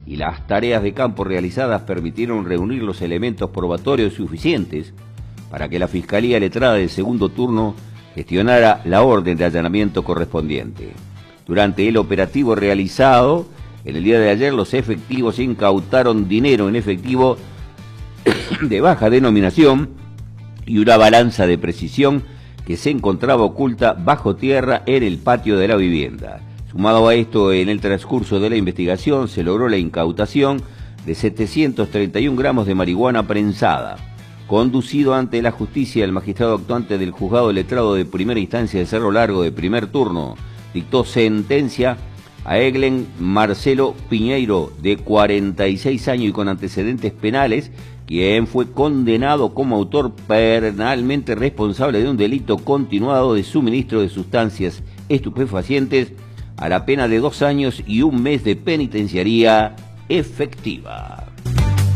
y las tareas de campo realizadas permitieron reunir los elementos probatorios suficientes para que la Fiscalía Letrada del segundo turno gestionara la orden de allanamiento correspondiente. Durante el operativo realizado en el día de ayer, los efectivos incautaron dinero en efectivo de baja denominación y una balanza de precisión que se encontraba oculta bajo tierra en el patio de la vivienda. Sumado a esto, en el transcurso de la investigación se logró la incautación de 731 gramos de marihuana prensada. Conducido ante la justicia, el magistrado actuante del juzgado letrado de primera instancia de Cerro Largo de primer turno dictó sentencia a Eglen Marcelo Piñeiro, de 46 años y con antecedentes penales, quien fue condenado como autor penalmente responsable de un delito continuado de suministro de sustancias estupefacientes a la pena de 2 años y 1 mes de penitenciaría efectiva.